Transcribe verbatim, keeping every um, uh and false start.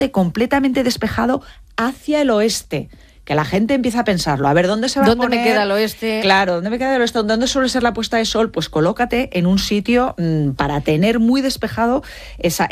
completamente despejado hacia el oeste. Que la gente empieza a pensarlo. A ver, ¿dónde se va ¿Dónde a poner? me queda el oeste? Claro, ¿dónde me queda el oeste? ¿Dónde suele ser la puesta de sol? Pues colócate en un sitio mmm, para tener muy despejado esa